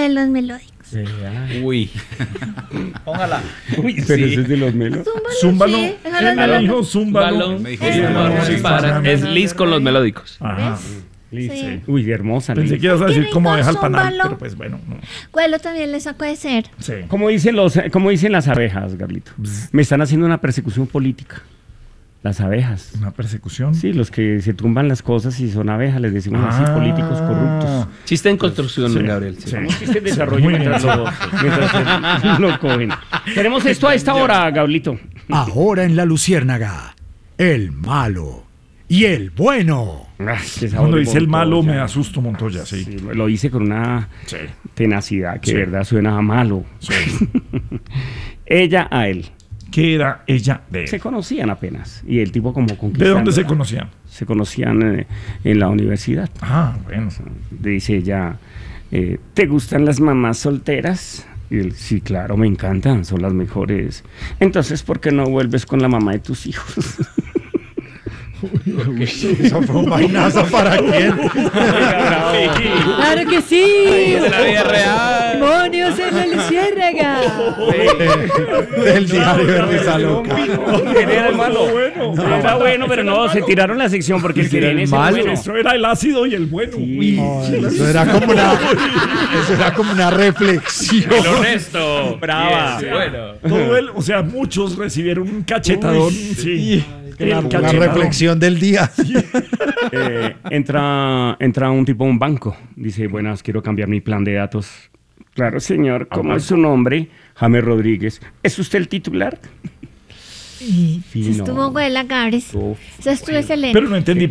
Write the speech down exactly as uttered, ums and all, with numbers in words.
de los melódicos. Uy. Póngala. Uy, pero sí. Ese es de los melos. Zúmbalo. Zúmbalo. Sí, es de los Él me melódicos. dijo zúmbalo. Zúmbalo. Me Y dijiste, la no, música para- para- Es Liz con los melódicos. Ajá. Liz. Sí. Uy, hermosa. Pensé Liz. que ibas a decir Qué cómo rico, deja el panal, zúmbalo. pero pues bueno. No. Cuelo también le sacó de ser. Sí. ¿Cómo dicen, los, ¿Cómo dicen las abejas, Gablito? Me están haciendo una persecución política. Las abejas. Una persecución. Sí, los que se tumban las cosas y son abejas, les decimos así, Ah. políticos corruptos. Chiste en construcción, Sí. Gabriel. Sí. Sí. Este desarrollo Muy mientras, bien. lo, mientras lo cogen. Tenemos esto a esta hora, Gablito. Ahora en La Luciérnaga, el malo y el bueno. Ah, qué sabor Cuando de dice el malo Montoya. me asusto, Montoya, sí. Sí, lo hice con una Sí. tenacidad que Sí. de verdad suena a malo. Sí. Ella a él. ¿Qué era ella de Se él? conocían apenas. Y el tipo como ¿De conquistando. dónde se conocían? Se conocían eh, en la universidad. Ah, bueno. Dice ella, eh, ¿te gustan las mamás solteras? Y él, sí, claro, me encantan, son las mejores. Entonces, ¿por qué no vuelves con la mamá de tus hijos? Eso fue un vainazo para quién. ¡Claro que sí! De la vida real. ¡Demonios en la luciérnaga! Del diario de Risa Loca. ¿Quién era el malo? No, era bueno, pero no, se tiraron la sección porque el que era viene el es el malo. bueno. Eso era el ácido y el bueno. Uy. Eso era como una, eso era como una reflexión. El honesto. Brava. Sí, bueno. Todo el, o sea, muchos recibieron un cachetadón. Sí. El Una cachetadón. reflexión del día. Eh, entra, entra un tipo a un banco. Dice, buenas, quiero cambiar mi plan de datos. Claro, señor. ¿Cómo es su nombre? James Rodríguez. ¿Es usted el titular? Se estuvo buena, Gabres. Uf. Eso estuvo excelente. Pero no entendí